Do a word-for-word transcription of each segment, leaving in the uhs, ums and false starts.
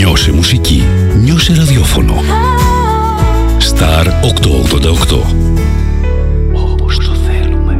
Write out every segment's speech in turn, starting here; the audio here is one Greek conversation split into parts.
Νιώσε μουσική. Νιώσε ραδιόφωνο. Star οκτακόσια ογδόντα οκτώ. Όπως το θέλουμε.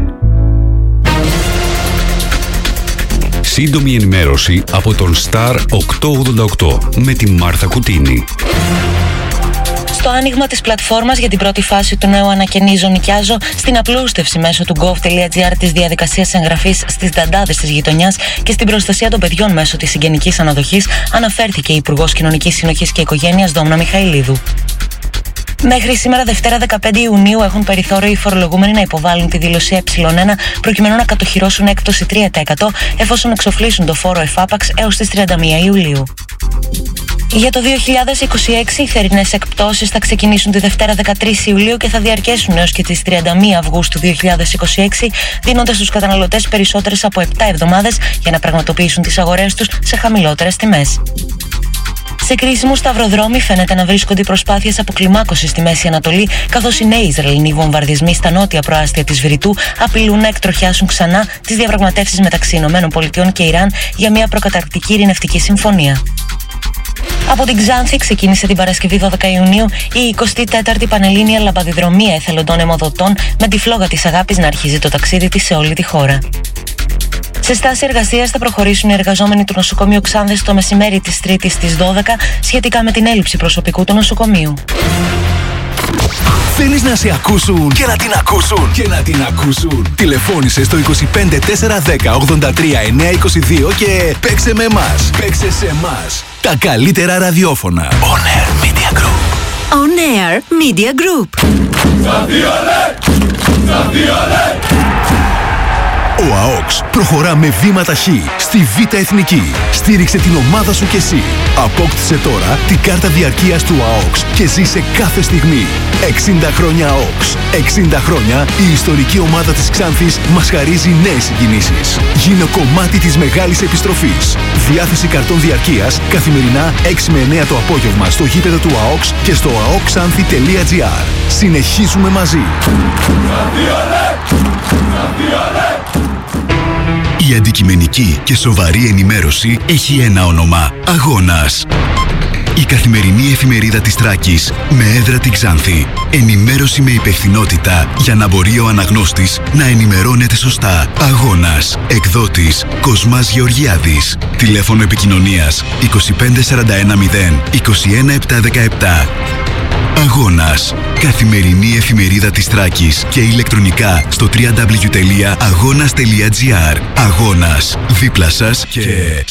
Σύντομη ενημέρωση από τον Star οκτακόσια ογδόντα οκτώ με τη Μάρθα Κουτίνη. Στο άνοιγμα της πλατφόρμας για την πρώτη φάση του νέου ανακαινίζω νοικιάζω, στην απλούστευση μέσω του gov.gr της διαδικασίας εγγραφής στις νταντάδες της γειτονιάς και στην προστασία των παιδιών μέσω της συγγενικής αναδοχής, αναφέρθηκε η Υπουργός Κοινωνικής Συνοχής και Οικογένειας Δόμνα Μιχαηλίδου. Μέχρι σήμερα, Δευτέρα δεκαπέντε Ιουνίου, έχουν περιθώριο οι φορολογούμενοι να υποβάλουν τη δήλωση ε ένα προκειμένου να κατοχυρώσουν έκπτωση τρία τοις εκατό εφόσον εξοφλήσουν το φόρο εφάπαξ έως τις τριάντα μία Ιουλίου. Για το δύο χιλιάδες είκοσι έξι, οι θερινές εκπτώσεις θα ξεκινήσουν τη Δευτέρα δεκατρείς Ιουλίου και θα διαρκέσουν έως και τις τριάντα μία Αυγούστου δύο χιλιάδες είκοσι έξι, δίνοντας στους καταναλωτές περισσότερες από επτά εβδομάδες για να πραγματοποιήσουν τις αγορές τους σε χαμηλότερες τιμές. Σε κρίσιμους σταυροδρόμοι φαίνεται να βρίσκονται οι προσπάθειες αποκλιμάκωσης στη Μέση Ανατολή, καθώς οι νέοι Ισραηλινοί βομβαρδισμοί στα νότια προάστια της Βηρητού απειλούν να εκτροχιάσουν ξανά τις διαπραγματεύσεις μεταξύ ΗΠΑ και Ιράν για μια προκαταρκτική ειρηνευτική συμφωνία. Από την Ξάνθη ξεκίνησε την Παρασκευή δώδεκα Ιουνίου η εικοστή τέταρτη Πανελλήνια Λαμπαδιδρομία εθελοντών αιμοδοτών με τη φλόγα της αγάπης να αρχίζει το ταξίδι της σε όλη τη χώρα. Σε στάση εργασίας θα προχωρήσουν οι εργαζόμενοι του νοσοκομείου Ξάνθης το μεσημέρι της Τρίτης στις δώδεκα σχετικά με την έλλειψη προσωπικού του νοσοκομείου. Θέλεις να σε ακούσουν και να την ακούσουν και να την ακούσουν. Τηλεφώνησε στο είκοσι πέντε τέσσερα δέκα ογδόντα τρία εννιακόσια είκοσι δύο και παίξε με εμάς. Παίξε σε εμάς. Τα καλύτερα ραδιόφωνα. On Air Media Group. On Air Media Group. Ο ΑΟΚΣ προχωρά με βήματα χ στη Β' Εθνική. Στήριξε την ομάδα σου κι εσύ. Απόκτησε τώρα την κάρτα διαρκείας του ΑΟΚΣ και ζήσε κάθε στιγμή. εξήντα χρόνια ΑΟΚΣ. εξήντα χρόνια η ιστορική ομάδα της Ξάνθης μας χαρίζει νέες συγκινήσεις. Γίνε κομμάτι της μεγάλης επιστροφής. Διάθεση καρτών διαρκείας καθημερινά έξι με εννέα το απόγευμα στο γήπεδο του ΑΟΚΣ και στο αοκξάνθη τελεία gr. Συνεχίζουμε μαζί. Η αντικειμενική και σοβαρή ενημέρωση έχει ένα όνομα: Αγώνας. Η καθημερινή εφημερίδα της Θράκης με έδρα την Ξάνθη. Ενημέρωση με υπευθυνότητα για να μπορεί ο αναγνώστης να ενημερώνεται σωστά. Αγώνας. Εκδότης Κοσμάς Γεωργιάδης. Τηλέφωνο επικοινωνίας είκοσι πέντε σαράντα ένα μηδέν είκοσι ένα επτακόσια δεκαεπτά. Αγώνας. Καθημερινή εφημερίδα της Θράκης και ηλεκτρονικά στο double-u double-u double-u τελεία αγώνας τελεία gr. Αγώνας. Δίπλα σας και